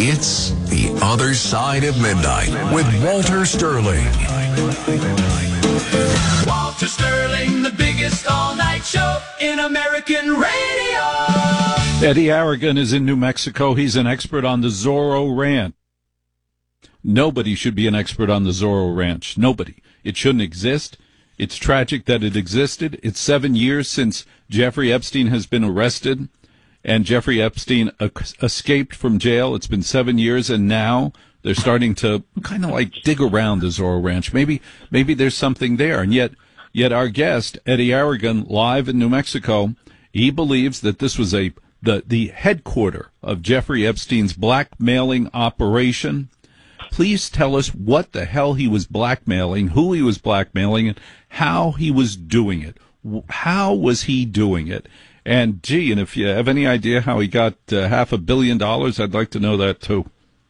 It's The Other Side of Midnight with Walter Sterling. Walter Sterling, the biggest all-night show in American radio. Eddie Aragon is in New Mexico. He's an expert on the Zorro Ranch. Nobody should be an expert on the Zorro Ranch. Nobody. It shouldn't exist. It's tragic that it existed. It's 7 years since Jeffrey Epstein has been arrested, and Jeffrey Epstein escaped from jail. It's been 7 years, and now they're starting to kind of like dig around the Zorro Ranch. Maybe there's something there. And yet our guest, Eddie Aragon, live in New Mexico, he believes that this was the headquarter of Jeffrey Epstein's blackmailing operation. Please tell us what the hell he was blackmailing, who he was blackmailing, and how he was doing it. How was he doing it? And, and if you have any idea how he got $500 million, I'd like to know that, too.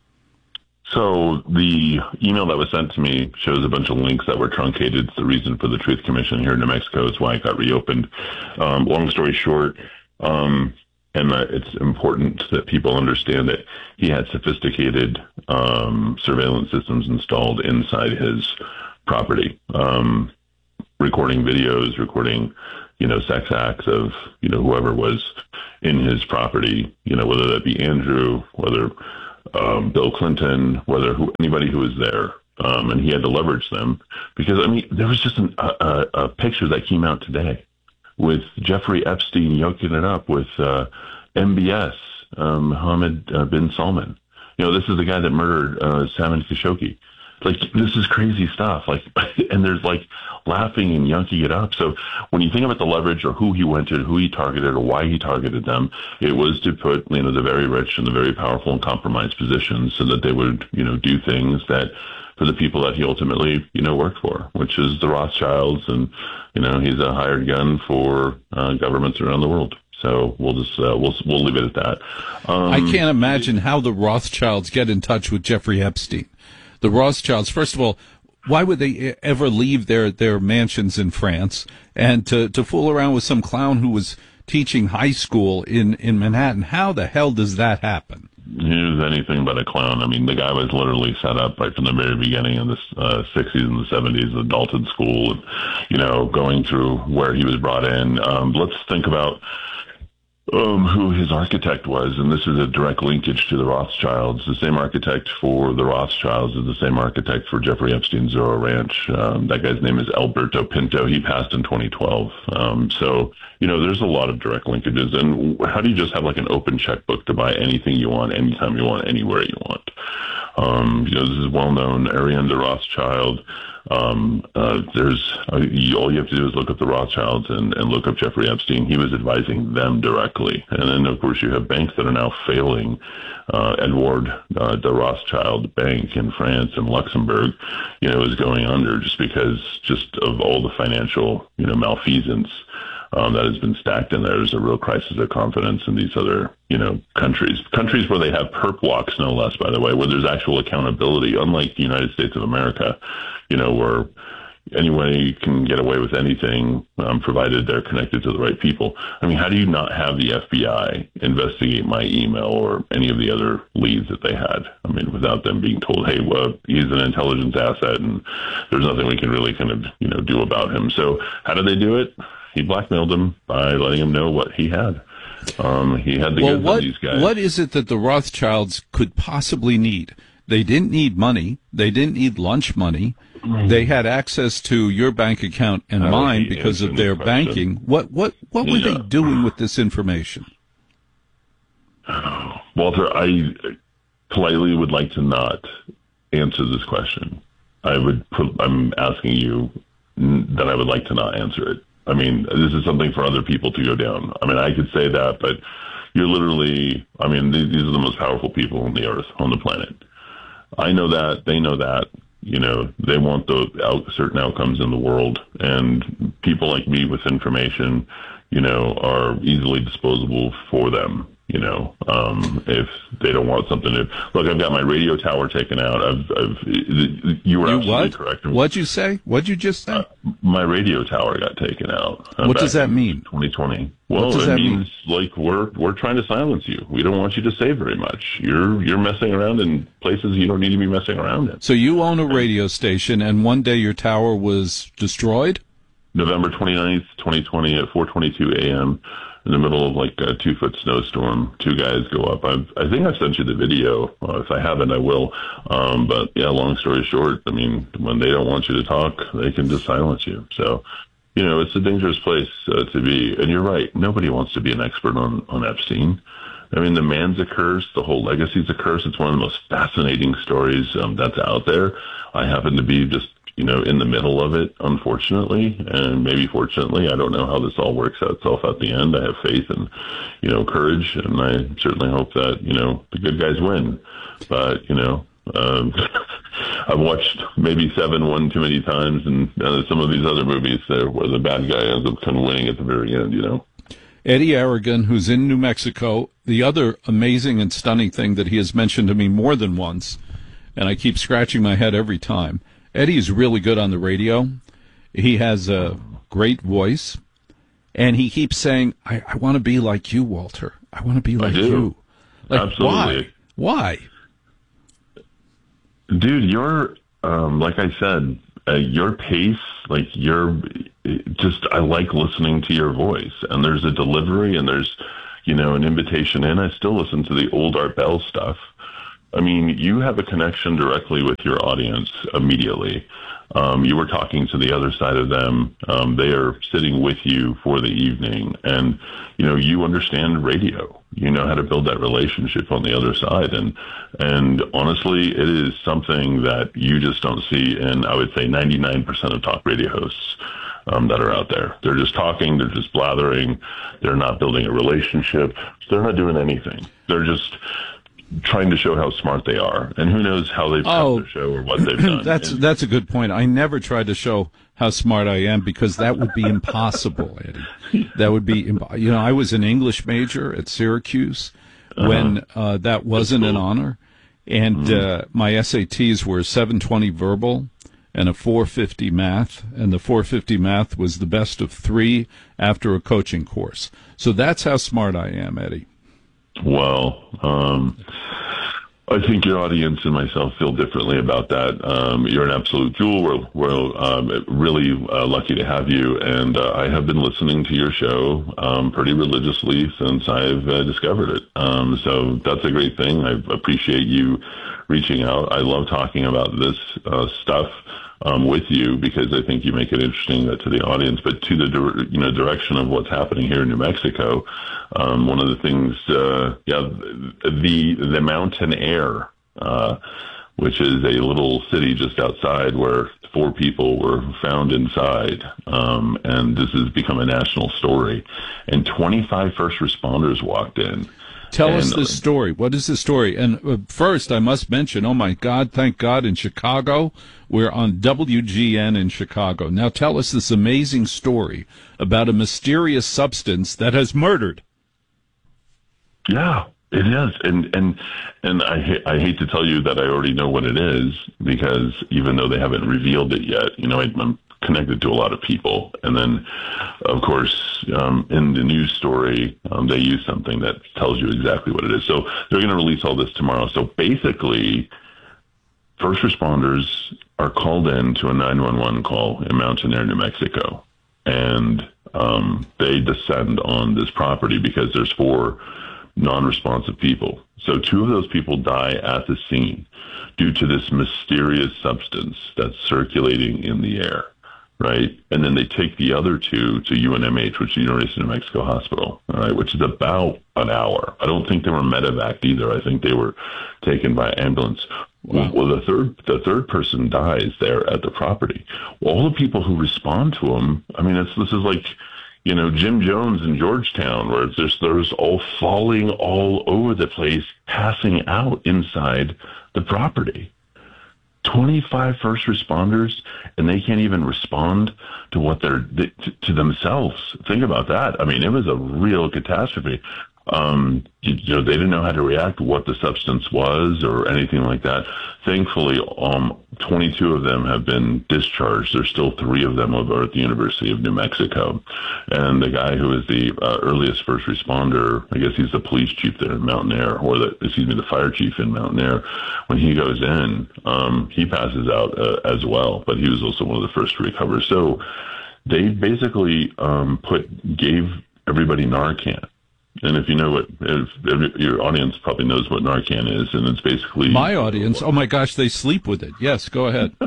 So the email that was sent to me shows a bunch of links that were truncated. It's the reason for the Truth Commission here in New Mexico. It's why it got reopened. Long story short, and it's important that people understand that he had sophisticated surveillance systems installed inside his property, recording videos, recording, sex acts of, whoever was in his property, whether that be Andrew, whether Bill Clinton, anybody who was there. And he had to leverage them because, there was just a picture that came out today with Jeffrey Epstein yoking it up with MBS, Mohammed bin Salman. This is the guy that murdered Salman Khashoggi. This is crazy stuff. And there's laughing and yoking it up. So when you think about the leverage or who he went to, who he targeted, or why he targeted them, it was to put the very rich and the very powerful in compromised positions so that they would do things that for the people that he ultimately worked for, which is the Rothschilds, and he's a hired gun for governments around the world. So we'll just we'll leave it at that. I can't imagine how the Rothschilds get in touch with Jeffrey Epstein. The Rothschilds, first of all, why would they ever leave their mansions in France and to fool around with some clown who was teaching high school in Manhattan? How the hell does that happen? He was anything but a clown. The guy was literally set up right from the very beginning in the 60s and the 70s, the Dalton School, and, going through where he was brought in. Let's think about who his architect was, and this is a direct linkage to the Rothschilds. The same architect for the Rothschilds is the same architect for Jeffrey Epstein's Zorro Ranch. That guy's name is Alberto Pinto. He passed in 2012. So, there's a lot of direct linkages. And how do you just have an open checkbook to buy anything you want, anytime you want, anywhere you want? This is well known. Ariane de Rothschild. All you have to do is look up the Rothschilds and look up Jeffrey Epstein. He was advising them directly. And then, of course, you have banks that are now failing. Edward de Rothschild Bank in France and Luxembourg, is going under just of all the financial, malfeasance that has been stacked in there. There's a real crisis of confidence in these other, countries where they have perp walks, no less, by the way, where there's actual accountability, unlike the United States of America, where anybody can get away with anything, provided they're connected to the right people. How do you not have the FBI investigate my email or any of the other leads that they had? Without them being told, hey, well, he's an intelligence asset and there's nothing we can really do about him. So how did they do it? He blackmailed them by letting him know what he had. He had the goods on these guys. What is it that the Rothschilds could possibly need? They didn't need money. They didn't need lunch money. They had access to your bank account and mine because of their banking. What were they doing with this information? Walter, I politely would like to not answer this question. I'm asking you that I would like to not answer it. This is something for other people to go down. I could say that, but you're literally, these are the most powerful people on the earth, on the planet. I know that. They know that. They want certain outcomes in the world, and people like me with information, are easily disposable for them. if they don't want something to look. I've got my radio tower taken out. You were absolutely correct. What'd you say? What'd you just say? My radio tower got taken out. What does that mean? 2020. Well, it means like we're trying to silence you. We don't want you to say very much. You're messing around in places you don't need to be messing around in. So you own a radio station, and one day your tower was destroyed? November 29th, 2020 at 4:22 a.m. in the middle of like a 2-foot snowstorm. 2 guys go up. I think I've sent you the video. If I haven't, I will. But yeah, long story short, I mean, when they don't want you to talk, they can just silence you. So, it's a dangerous place to be. And you're right. Nobody wants to be an expert on Epstein. I mean, the man's a curse. The whole legacy's a curse. It's one of the most fascinating stories that's out there. I happen to be just in the middle of it, unfortunately, and maybe fortunately. I don't know how this all works out itself at the end. I have faith and, courage, and I certainly hope that, the good guys win. But, I've watched maybe 7 one too many times, and some of these other movies there where the bad guy ends up kind of winning at the very end, Eddie Aragon, who's in New Mexico, the other amazing and stunning thing that he has mentioned to me more than once, and I keep scratching my head every time, Eddie is really good on the radio. He has a great voice, and he keeps saying, I want to be like you, Walter. I want to be like you. Like, absolutely. Why? Dude, you're, like I said, your pace, like I like listening to your voice, and there's a delivery and there's, an invitation in. I still listen to the old Art Bell stuff. I mean, you have a connection directly with your audience immediately. You were talking to the other side of them. They are sitting with you for the evening, and, you understand radio. You know how to build that relationship on the other side. And honestly, it is something that you just don't see in, I would say, 99% of talk radio hosts that are out there. They're just talking. They're just blathering. They're not building a relationship. They're not doing anything. They're just trying to show how smart they are, and who knows how they've cut their show or what they've done. That's a good point. I never tried to show how smart I am, because that would be impossible, Eddie. That would be, I was an English major at Syracuse when that wasn't an honor, and my SATs were 720 verbal and a 450 math, and the 450 math was the best of 3 after a coaching course. So that's how smart I am, Eddie. Well, I think your audience and myself feel differently about that. You're an absolute jewel. We're really lucky to have you, and I have been listening to your show pretty religiously since I've discovered it. So that's a great thing. I appreciate you reaching out. I love talking about this stuff with you, because I think you make it interesting to the audience, but to the direction of what's happening here in New Mexico. One of the things, the Mountain Air, which is a little city just outside where 4 people were found inside, and this has become a national story. And 25 first responders walked in. Tell us this story. What is the story? And first, I must mention, oh my God, thank God, in Chicago, we're on WGN in Chicago. Now tell us this amazing story about a mysterious substance that has murdered. Yeah, it is. And I hate to tell you that I already know what it is, because even though they haven't revealed it yet, I'm connected to a lot of people. And then, of course, in the news story, they use something that tells you exactly what it is. So they're going to release all this tomorrow. So basically, first responders are called in to a 911 call in Mountain Air, New Mexico. And they descend on this property because there's 4 non-responsive people. So 2 of those people die at the scene due to this mysterious substance that's circulating in the air. Right. And then they take the other 2 to UNMH, which is University of New Mexico Hospital, all right, which is about an hour. I don't think they were medevaced either. I think they were taken by ambulance. Wow. Well, the third person dies there at the property. Well, all the people who respond to him, I mean, this is like, Jim Jones in Georgetown, where there's all falling all over the place, passing out inside the property. 25 first responders, and they can't even respond to what to themselves. Think about that. I mean, it was a real catastrophe. They didn't know how to react, what the substance was, or anything like that. Thankfully, 22 of them have been discharged. There's still 3 of them over at the University of New Mexico. And the guy who is the earliest first responder, I guess he's the police chief there in Mountain Air, or the fire chief in Mountain Air. When he goes in, he passes out as well, but he was also one of the first to recover. So they basically gave everybody Narcan. And if you know if your audience probably knows what Narcan is, and it's basically... My audience, oh my gosh, they sleep with it. Yes, go ahead.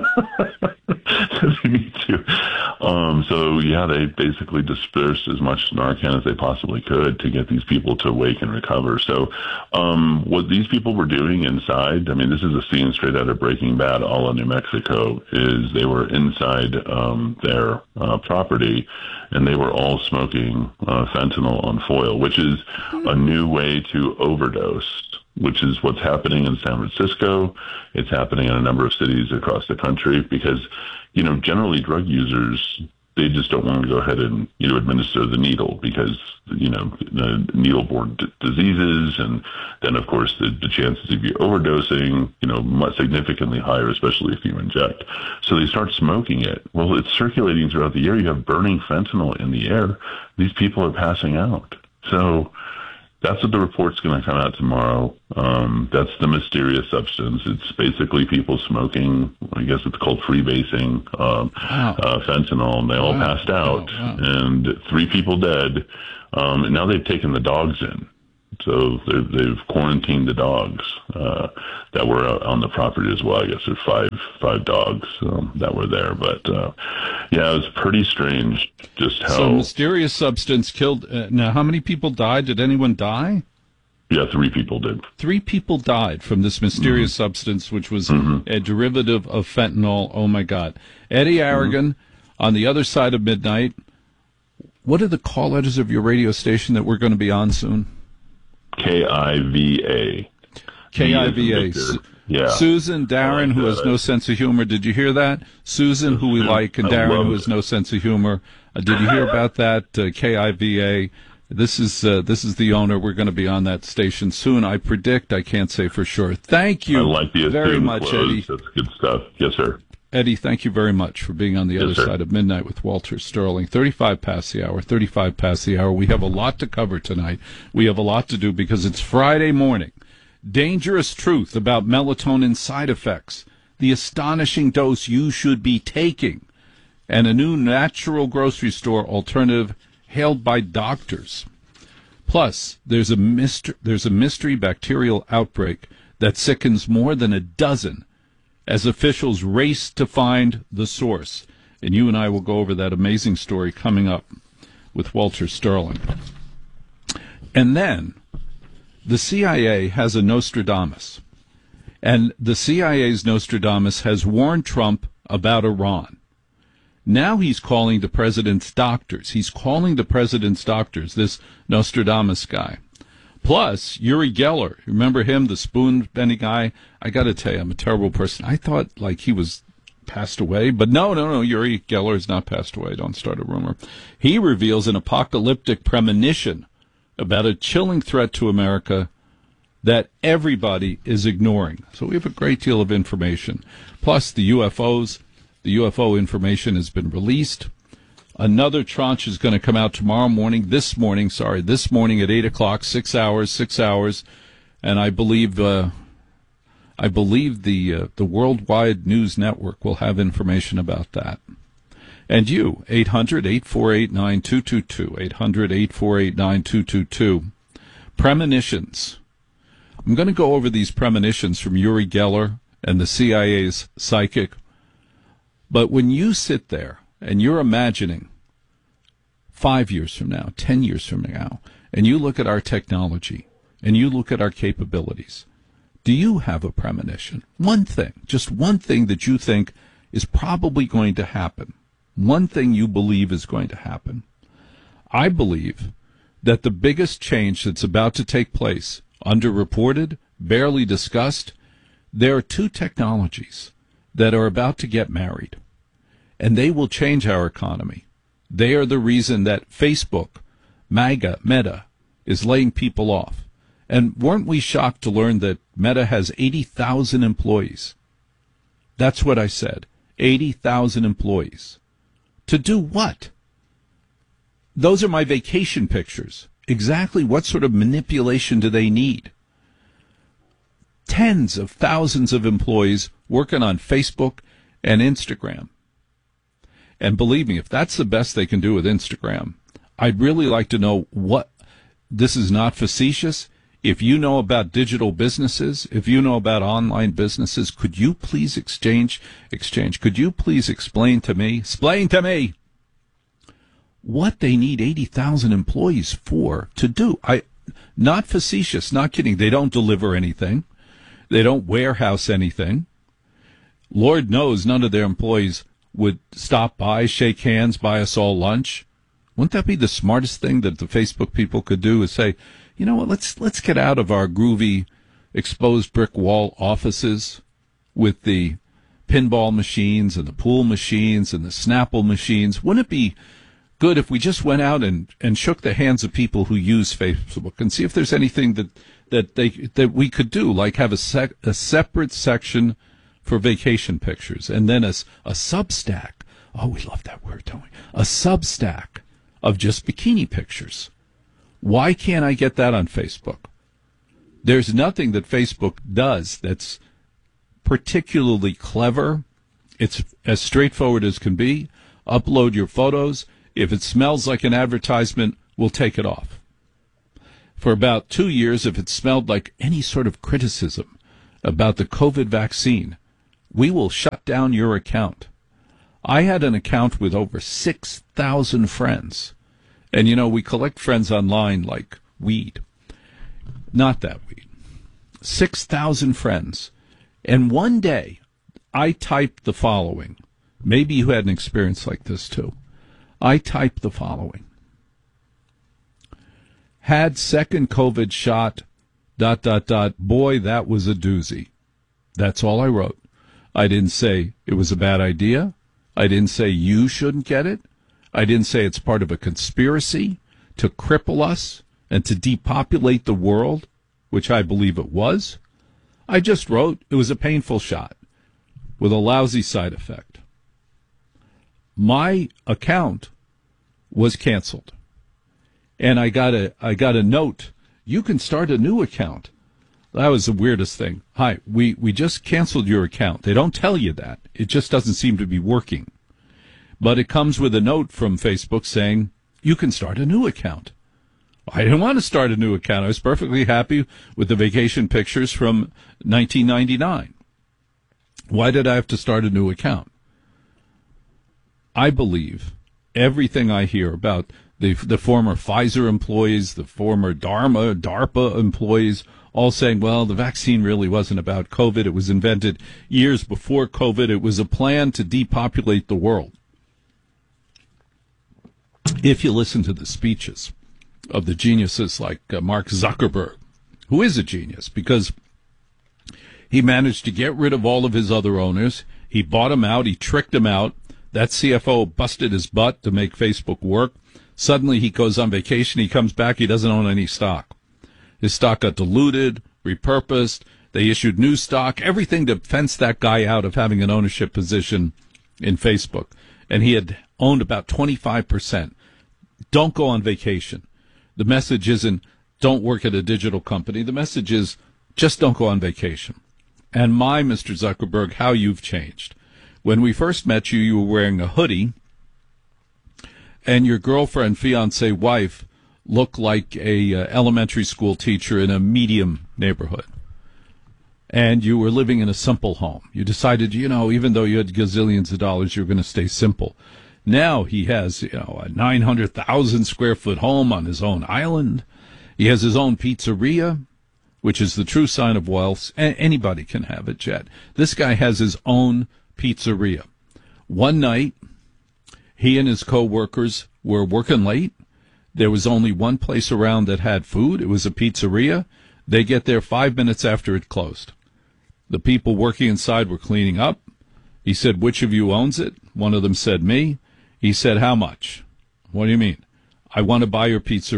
Me too. They basically dispersed as much Narcan as they possibly could to get these people to wake and recover. So what these people were doing inside, I mean, this is a scene straight out of Breaking Bad, a la New Mexico, is they were inside their property, and they were all smoking fentanyl on foil, which is a new way to overdose, which is what's happening in San Francisco. It's happening in a number of cities across the country because, generally drug users, they just don't want to go ahead and, administer the needle because, the needle-borne diseases. And then, of course, the chances of you overdosing, much significantly higher, especially if you inject. So they start smoking it. Well, it's circulating throughout the air. You have burning fentanyl in the air. These people are passing out. So that's what the report's going to come out tomorrow. That's the mysterious substance. It's basically people smoking, I guess it's called freebasing, fentanyl, and they all passed out, and 3 people dead. And now they've taken the dogs in. So they've quarantined the dogs that were on the property as well. I guess there's five dogs that were there. But, it was pretty strange just how... So mysterious substance killed... now, how many people died? Did anyone die? Yeah, 3 people did. 3 people died from this mysterious substance, which was a derivative of fentanyl. Oh, my God. Eddie Aragon, on the other side of midnight. What are the call letters of your radio station that we're going to be on soon? KIVA. KIVA. Yeah. Susan, Darren, who has no sense of humor. Did you hear that? Susan, who we like, and Darren, who has no sense of humor. Did you hear about that? KIVA. This is the owner. We're going to be on that station soon. I predict. I can't say for sure. Thank you very much, Eddie. That's good stuff. Yes, sir. Eddie, thank you very much for being on the other side of midnight with Walter Sterling. 35 past the hour. We have a lot to cover tonight. We have a lot to do because it's Friday morning. Dangerous truth about melatonin side effects, the astonishing dose you should be taking, and a new natural grocery store alternative hailed by doctors. Plus, there's a mystery bacterial outbreak that sickens more than a dozen as officials race to find the source. And you and I will go over that amazing story coming up with Walter Sterling. And then the CIA has a Nostradamus. And the CIA's Nostradamus has warned Trump about Iran. Now he's calling the president's doctors. This Nostradamus guy. Plus, Uri Geller, remember him, the spoon-bending guy? I got to tell you, I'm a terrible person. I thought, he was passed away. But no, Uri Geller is not passed away. Don't start a rumor. He reveals an apocalyptic premonition about a chilling threat to America that everybody is ignoring. So we have a great deal of information. Plus, the UFOs. The UFO information has been released. Another tranche is going to come out this morning at 8 o'clock, 6 hours. And I believe the Worldwide News Network will have information about that. And you, 800-848-9222, 800-848-9222. Premonitions. I'm going to go over these premonitions from Uri Geller and the CIA's psychic. But when you sit there and you're imagining 5 years from now, 10 years from now, and you look at our technology and you look at our capabilities, do you have a premonition? One thing, just one thing that you think is probably going to happen. One thing you believe is going to happen. I believe that the biggest change that's about to take place, underreported, barely discussed, there are 2 technologies that are about to get married, and they will change our economy. They are the reason that Facebook, MAGA, Meta, is laying people off. And weren't we shocked to learn that Meta has 80,000 employees? That's what I said. 80,000 employees. To do what? Those are my vacation pictures. Exactly what sort of manipulation do they need? Tens of thousands of employees working on Facebook and Instagram. And believe me, if that's the best they can do with Instagram, I'd really like to know what, this is not facetious. If you know about digital businesses, if you know about online businesses, could you please exchange, could you please explain to me what they need 80,000 employees for to do? Not facetious, not kidding. They don't deliver anything. They don't warehouse anything. Lord knows none of their employees would stop by, shake hands, buy us all lunch. Wouldn't that be the smartest thing that the Facebook people could do, is say, you know what, let's get out of our groovy exposed brick wall offices with the pinball machines and the pool machines and the Snapple machines. Wouldn't it be good if we just went out and shook the hands of people who use Facebook and see if there's anything that we could do, like have a separate section for vacation pictures, and then a Substack. Oh, we love that word, don't we? A Substack of just bikini pictures. Why can't I get that on Facebook? There's nothing that Facebook does that's particularly clever. It's as straightforward as can be. Upload your photos. If it smells like an advertisement, we'll take it off. For about 2 years, if it smelled like any sort of criticism about the COVID vaccine, we will shut down your account. I had an account with over 6,000 friends. And, you know, we collect friends online like weed. Not that weed. 6,000 friends. And one day, I typed the following. Maybe you had an experience like this, too. I typed the following. Had second COVID shot, ... Boy, that was a doozy. That's all I wrote. I didn't say it was a bad idea. I didn't say you shouldn't get it. I didn't say it's part of a conspiracy to cripple us and to depopulate the world, which I believe it was. I just wrote it was a painful shot with a lousy side effect. My account was canceled. And I got a note, you can start a new account. That was the weirdest thing. Hi, we just canceled your account. They don't tell you that. It just doesn't seem to be working. But it comes with a note from Facebook saying, you can start a new account. I didn't want to start a new account. I was perfectly happy with the vacation pictures from 1999. Why did I have to start a new account? I believe everything I hear about the former Pfizer employees, the former DARPA employees, all saying, well, the vaccine really wasn't about COVID. It was invented years before COVID. It was a plan to depopulate the world. If you listen to the speeches of the geniuses like Mark Zuckerberg, who is a genius because he managed to get rid of all of his other owners. He bought them out. He tricked them out. That CFO busted his butt to make Facebook work. Suddenly he goes on vacation. He comes back. He doesn't own any stock. His stock got diluted, repurposed. They issued new stock, everything to fence that guy out of having an ownership position in Facebook. And he had owned about 25%. Don't go on vacation. The message isn't don't work at a digital company. The message is just don't go on vacation. And my, Mr. Zuckerberg, how you've changed. When we first met you, you were wearing a hoodie, and your girlfriend, fiancé, wife looked like a elementary school teacher in a medium neighborhood. And you were living in a simple home. You decided, even though you had gazillions of dollars, you were going to stay simple. Now he has, a 900,000 square foot home on his own island. He has his own pizzeria, which is the true sign of wealth. Anybody can have it, Chad. This guy has his own pizzeria. One night, he and his co-workers were working late. There was only one place around that had food. It was a pizzeria. They get there 5 minutes after it closed. The people working inside were cleaning up. He said, which of you owns it? One of them said, me. He said, how much? What do you mean? I want to buy your pizzeria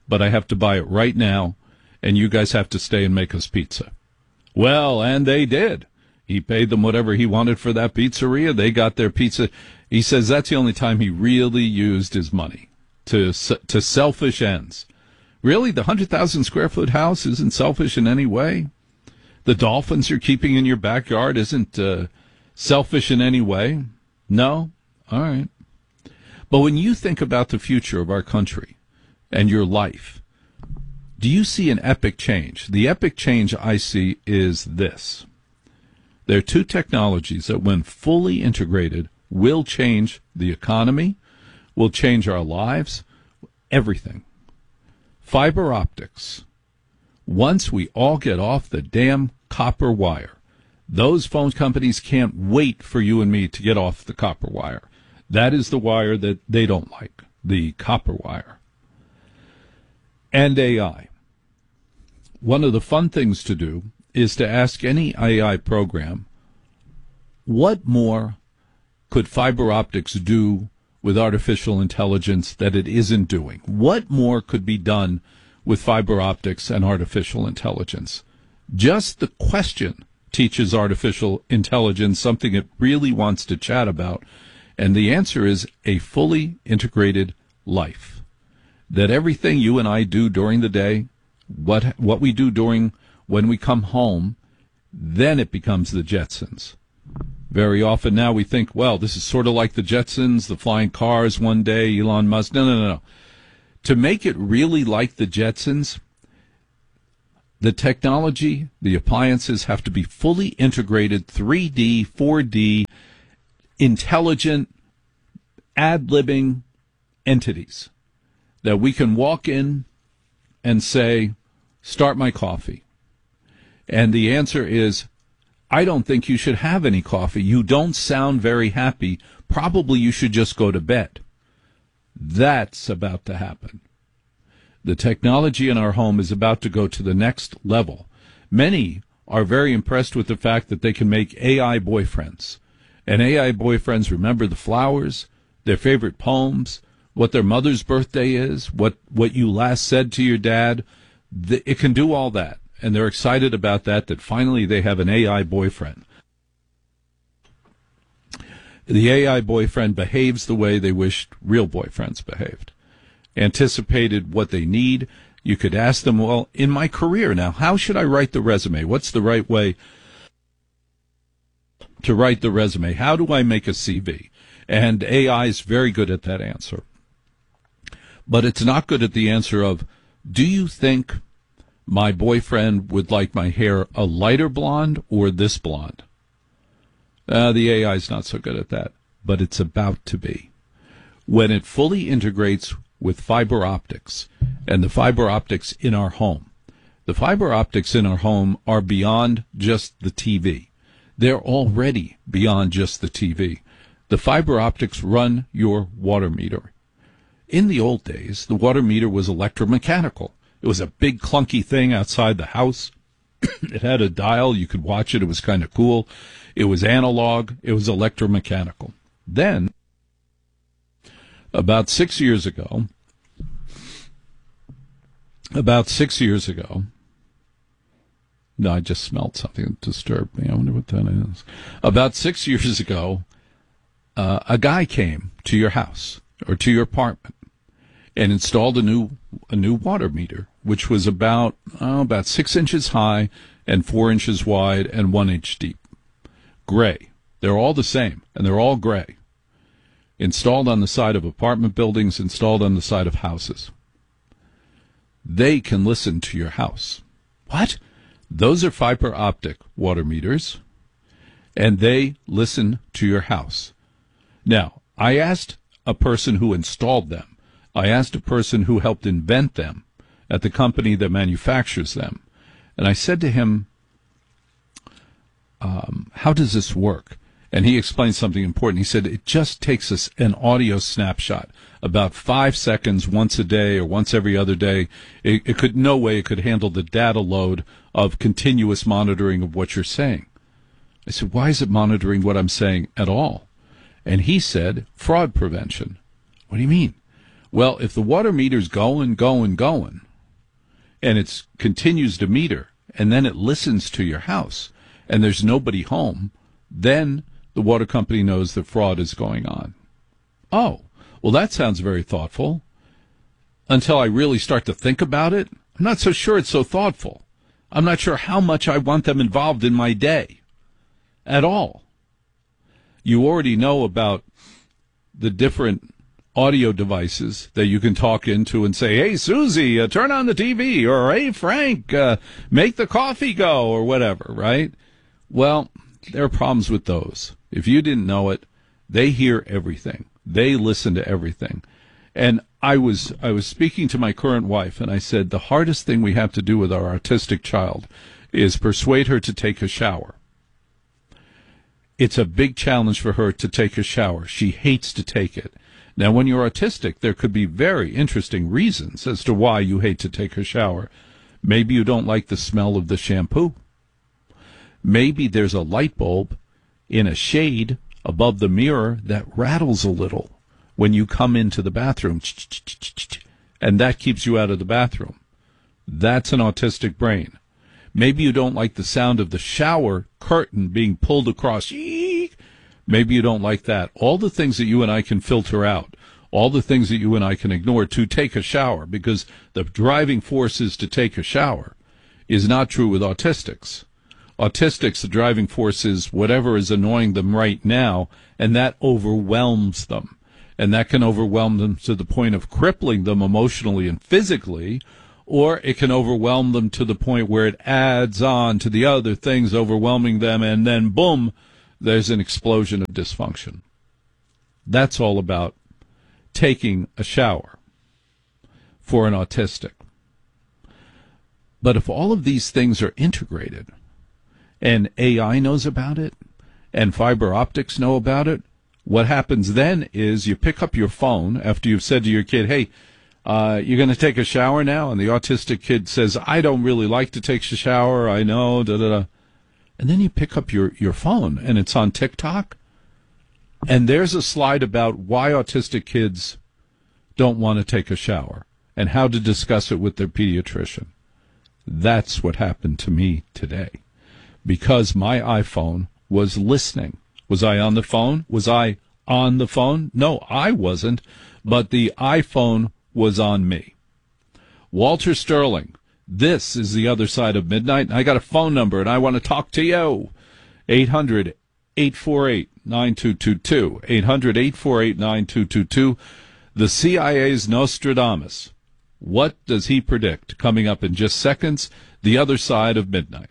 but I have to buy it right now, and you guys have to stay and make us pizza. Well, and they did. He paid them whatever he wanted for that pizzeria. They got their pizza. He says that's the only time he really used his money to selfish ends. Really, the 100,000 square foot house isn't selfish in any way? The dolphins you're keeping in your backyard isn't selfish in any way? No? All right. But when you think about the future of our country and your life, do you see an epic change? The epic change I see is this. There are two technologies that, when fully integrated, will change the economy, will change our lives, everything. Fiber optics. Once we all get off the damn copper wire, those phone companies can't wait for you and me to get off the copper wire. That is the wire that they don't like, the copper wire. And AI. One of the fun things to do is to ask any AI program, what more could fiber optics do with artificial intelligence that it isn't doing? What more could be done with fiber optics and artificial intelligence? Just the question teaches artificial intelligence something it really wants to chat about, and the answer is a fully integrated life. That everything you and I do during the day, what we do during when we come home, then it becomes the Jetsons. Very often now we think, well, this is sort of like the Jetsons, the flying cars one day, Elon Musk. No. To make it really like the Jetsons, the technology, the appliances have to be fully integrated, 3D, 4D, intelligent, ad-libbing entities that we can walk in and say, start my coffee. And the answer is, I don't think you should have any coffee. You don't sound very happy. Probably you should just go to bed. That's about to happen. The technology in our home is about to go to the next level. Many are very impressed with the fact that they can make AI boyfriends. And AI boyfriends remember the flowers, their favorite poems, what their mother's birthday is, what you last said to your dad. It can do all that. And they're excited about that finally they have an AI boyfriend. The AI boyfriend behaves the way they wished real boyfriends behaved. Anticipated what they need. You could ask them, well, in my career now, how should I write the resume? What's the right way to write the resume? How do I make a CV? And AI is very good at that answer. But it's not good at the answer of, do you think my boyfriend would like my hair a lighter blonde or this blonde? The AI is not so good at that, but it's about to be. When it fully integrates with fiber optics, and the fiber optics in our home. The fiber optics in our home are beyond just the TV. They're already beyond just the TV. The fiber optics run your water meter. In the old days, the water meter was electromechanical. It was a big clunky thing outside the house. It had a dial. You could watch it. It was kind of cool. It was analog. It was electromechanical. Then, about 6 years ago, no, I just smelled something that disturbed me. I wonder what that is. About 6 years ago, a guy came to your house or to your apartment and installed a new water meter, which was about 6 inches high and 4 inches wide and 1 inch deep. Gray. They're all the same, and they're all gray. Installed on the side of apartment buildings, installed on the side of houses. They can listen to your house. What? Those are fiber optic water meters, and they listen to your house. Now, I asked a person who installed them. I asked a person who helped invent them at the company that manufactures them. And I said to him, how does this work? And he explained something important. He said, it just takes us an audio snapshot, about 5 seconds once a day or once every other day. It could, no way it could handle the data load of continuous monitoring of what you're saying. I said, why is it monitoring what I'm saying at all? And he said, fraud prevention. What do you mean? Well, if the water meter's going, and it continues to meter, and then it listens to your house, and there's nobody home, then the water company knows that fraud is going on. Oh, well, that sounds very thoughtful. Until I really start to think about it, I'm not so sure it's so thoughtful. I'm not sure how much I want them involved in my day at all. You already know about the different audio devices that you can talk into and say, hey, Susie, turn on the TV, or hey, Frank, make the coffee go, or whatever, right? Well, there are problems with those. If you didn't know it, they hear everything. They listen to everything. And I was speaking to my current wife, and I said, the hardest thing we have to do with our autistic child is persuade her to take a shower. It's a big challenge for her to take a shower. She hates to take it. Now, when you're autistic, there could be very interesting reasons as to why you hate to take a shower. Maybe you don't like the smell of the shampoo. Maybe there's a light bulb in a shade above the mirror that rattles a little when you come into the bathroom, and that keeps you out of the bathroom. That's an autistic brain. Maybe you don't like the sound of the shower curtain being pulled across. Maybe you don't like that. All the things that you and I can filter out, all the things that you and I can ignore to take a shower, because the driving force is to take a shower, is not true with autistics. Autistics, the driving force is whatever is annoying them right now, and that overwhelms them. And that can overwhelm them to the point of crippling them emotionally and physically, or it can overwhelm them to the point where it adds on to the other things overwhelming them, and then boom, there's an explosion of dysfunction. That's all about taking a shower for an autistic. But if all of these things are integrated, and AI knows about it, and fiber optics know about it, what happens then is you pick up your phone after you've said to your kid, hey, you're going to take a shower now? And the autistic kid says, I don't really like to take a shower, I know, da-da-da. And then you pick up your phone, and it's on TikTok, and there's a slide about why autistic kids don't want to take a shower and how to discuss it with their pediatrician. That's what happened to me today, because my iPhone was listening. Was I on the phone? Was I on the phone? No, I wasn't, but the iPhone was on me. Walter Sterling, this is The Other Side of Midnight. I got a phone number, and I want to talk to you. 800-848-9222. 800-848-9222. The CIA's Nostradamus. What does he predict? Coming up in just seconds, The Other Side of Midnight.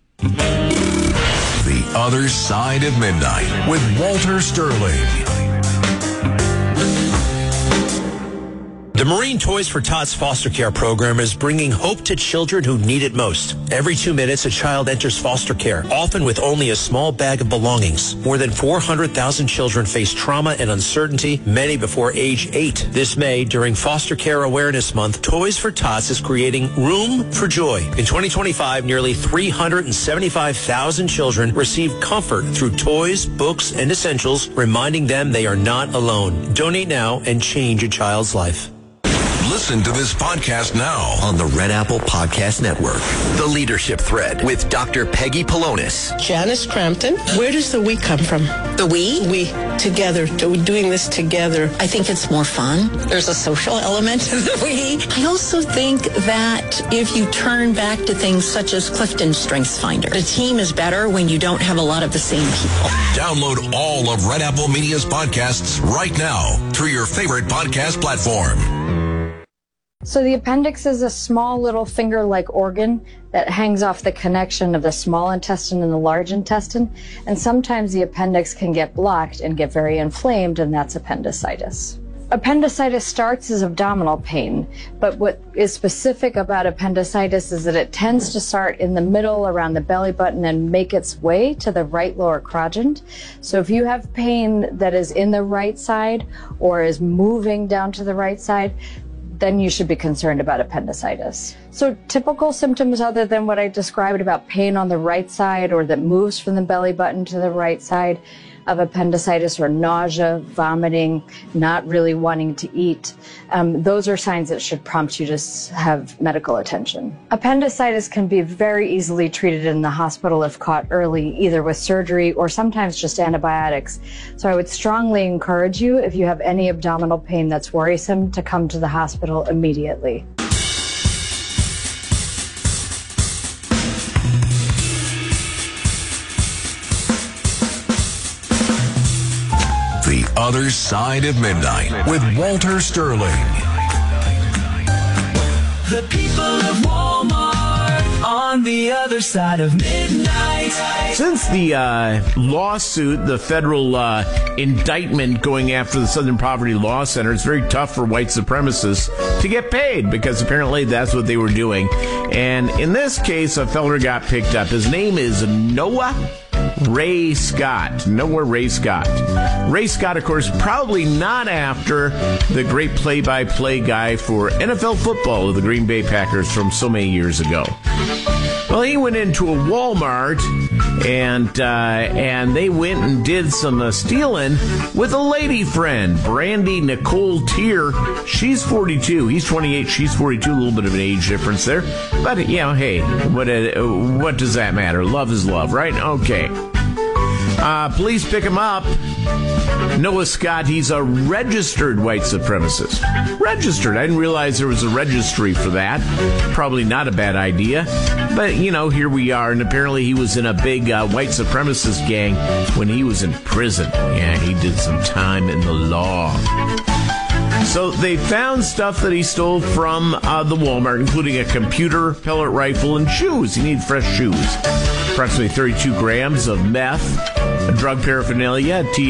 The Other Side of Midnight with Walter Sterling. The Marine Toys for Tots foster care program is bringing hope to children who need it most. Every 2 minutes, a child enters foster care, often with only a small bag of belongings. More than 400,000 children face trauma and uncertainty, many before age 8. This May, during Foster Care Awareness Month, Toys for Tots is creating Room for Joy. In 2025, nearly 375,000 children received comfort through toys, books, and essentials, reminding them they are not alone. Donate now and change a child's life. Listen to this podcast now on the Red Apple Podcast Network. The Leadership Thread with Dr. Peggy Polonis. Janice Crampton. Where does the we come from? The we? We. Together. Doing this together. I think it's more fun. There's a social element to the we. I also think that if you turn back to things such as Clifton Strengths Finder, the team is better when you don't have a lot of the same people. Download all of Red Apple Media's podcasts right now through your favorite podcast platform. So the appendix is a small little finger-like organ that hangs off the connection of the small intestine and the large intestine, and sometimes the appendix can get blocked and get very inflamed, and that's appendicitis. Appendicitis starts as abdominal pain, but what is specific about appendicitis is that it tends to start in the middle around the belly button and make its way to the right lower quadrant. So if you have pain that is in the right side or is moving down to the right side, then you should be concerned about appendicitis. So typical symptoms other than what I described about pain on the right side or that moves from the belly button to the right side, of appendicitis or nausea, vomiting, not really wanting to eat, those are signs that should prompt you to have medical attention. Appendicitis can be very easily treated in the hospital if caught early, either with surgery or sometimes just antibiotics. So I would strongly encourage you, if you have any abdominal pain that's worrisome, to come to the hospital immediately. The Other Side of Midnight with Walter Sterling. The people of Walmart on the other side of midnight. Since the lawsuit, the federal indictment going after the Southern Poverty Law Center, it's very tough for white supremacists to get paid because apparently that's what they were doing. And in this case, a fella got picked up. His name is Noah Ray Scott. Noah Ray Scott. Ray Scott, of course, probably not after the great play-by-play guy for NFL football of the Green Bay Packers from so many years ago. Well, he went into a Walmart and they went and did some stealing with a lady friend, Brandy Nicole Tier. She's 42. He's 28. She's 42. A little bit of an age difference there. But, hey, what does that matter? Love is love, right? Okay. Police pick him up. Noah Scott, he's a registered white supremacist. Registered. I didn't realize there was a registry for that. Probably not a bad idea. But, here we are. And apparently he was in a big white supremacist gang when he was in prison. Yeah, he did some time in the law. So they found stuff that he stole from the Walmart, including a computer, pellet rifle, and shoes. He needed fresh shoes. Approximately 32 grams of meth, drug paraphernalia,